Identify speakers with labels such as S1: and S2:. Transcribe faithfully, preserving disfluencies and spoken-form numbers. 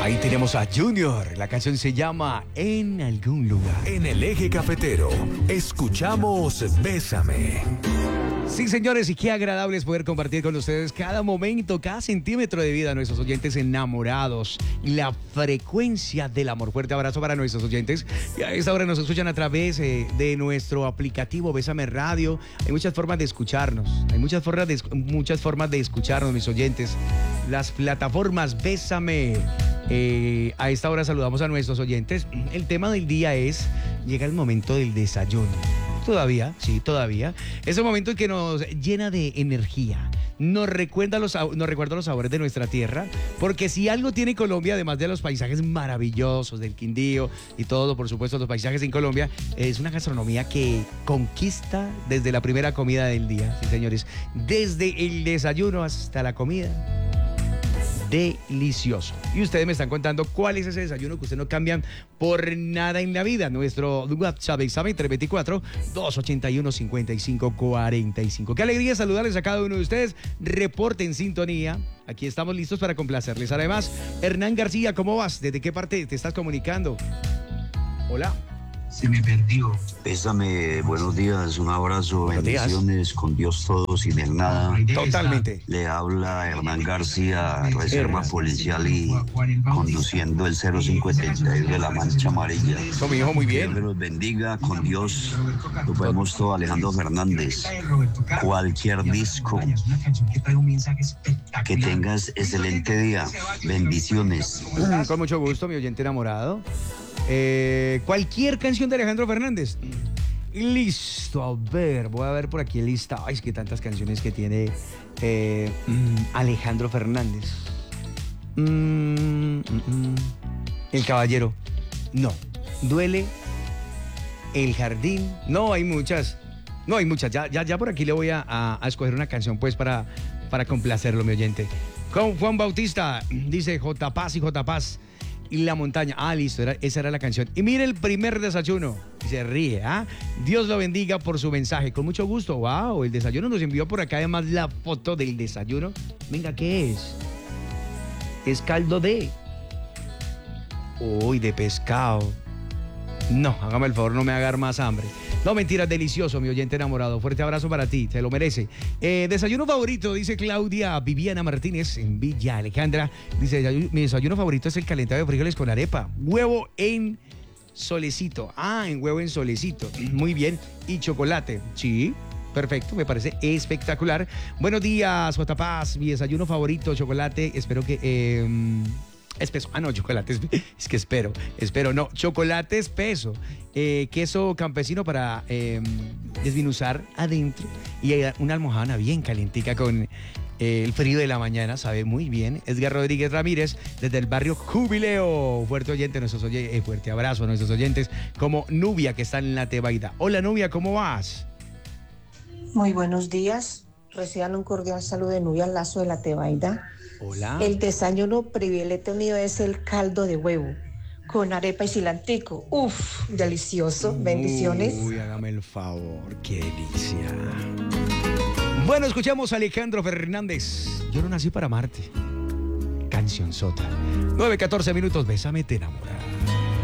S1: Ahí tenemos a Junior. La canción se llama En algún lugar.
S2: En el Eje Cafetero, escuchamos Bésame.
S1: Sí, señores, y qué agradable es poder compartir con ustedes cada momento, cada centímetro de vida a nuestros oyentes enamorados. La frecuencia del amor. Fuerte abrazo para nuestros oyentes. Y a esta hora nos escuchan a través eh, de nuestro aplicativo Bésame Radio. Hay muchas formas de escucharnos. Hay muchas formas de, muchas formas de escucharnos, mis oyentes. Las plataformas Bésame. Eh, a esta hora saludamos a nuestros oyentes. El tema del día es, llega el momento del desayuno. Todavía, sí, todavía. Es un momento en que nos llena de energía. Nos recuerda, los, nos recuerda los sabores de nuestra tierra. Porque si algo tiene Colombia, además de los paisajes maravillosos del Quindío y todo, por supuesto, los paisajes en Colombia, es una gastronomía que conquista desde la primera comida del día. Sí, señores. Desde el desayuno hasta la comida. Delicioso. Y ustedes me están contando cuál es ese desayuno que ustedes no cambian por nada en la vida. Nuestro WhatsApp examen tres dos cuatro, dos ocho uno, cinco cinco cuatro cinco. Qué alegría saludarles a cada uno de ustedes. Reporte en sintonía. Aquí estamos listos para complacerles. Además, Hernán García, ¿cómo vas? ¿Desde qué parte te estás comunicando? Hola.
S3: Se me perdió.
S4: Bésame, buenos días, un abrazo,
S1: buenos
S4: bendiciones, días. Con Dios todo, sin el nada.
S1: Totalmente.
S4: Le habla Hernán García, Reserva Policial y conduciendo el cero cincuenta y tres de la Mancha Amarilla.
S1: Eso, mi hijo, muy bien.
S4: Que los bendiga, con Dios. Lo podemos todo, Alejandro Fernández. Cualquier disco. Que tengas excelente día. Bendiciones.
S1: Con mucho gusto, mi oyente enamorado. Eh, cualquier canción de Alejandro Fernández. Listo, a ver, voy a ver por aquí el lista. Ay, es que tantas canciones que tiene eh, Alejandro Fernández. Mm, mm, mm. El Caballero. No. Duele. El Jardín. No, hay muchas. No, hay muchas. Ya, ya, ya por aquí le voy a, a, a escoger una canción, pues, para, para complacerlo, mi oyente. Con Juan Bautista, dice J. Paz y J. Paz. Y la montaña. Ah, listo, era, esa era la canción. Y mire el primer desayuno. Y se ríe, ¿ah? Dios lo bendiga por su mensaje. Con mucho gusto. Wow, el desayuno nos envió por acá además la foto del desayuno. Venga, ¿qué es? Es caldo de... Uy, de pescado. No, hágame el favor, no me haga más hambre. No, mentira, delicioso, mi oyente enamorado. Fuerte abrazo para ti, te lo merece. Eh, desayuno favorito, dice Claudia Viviana Martínez en Villa Alejandra. Dice, mi desayuno favorito es el calentado de frijoles con arepa. Huevo en solecito. Ah, en huevo en solecito. Muy bien. Y chocolate. Sí. Perfecto, me parece espectacular. Buenos días, J. Paz. Mi desayuno favorito, chocolate. Espero que... Eh, espeso. Ah, no, chocolate. Es, es que espero. Espero, no. Chocolate espeso. Eh, queso campesino para eh, desminuzar adentro. Y una almohadana bien calientica con eh, el frío de la mañana. Sabe muy bien. Edgar Rodríguez Ramírez, desde el barrio Jubileo. Fuerte oyente, nuestros oye, eh, fuerte abrazo a nuestros oyentes. Como Nubia, que está en la Tebaida. Hola, Nubia, ¿cómo vas?
S5: Muy buenos días. Reciban un cordial saludo de Nubia Lazo de la Tebaida.
S1: Hola.
S5: El desayuno predilecto mío es el caldo de huevo con arepa y cilantico. Uf, delicioso. Bendiciones.
S1: Uy, hágame el favor. Qué delicia. Bueno, escuchamos a Alejandro Fernández. Yo no nací para amarte. Canción sota. nueve, catorce minutos. Bésame, te enamora.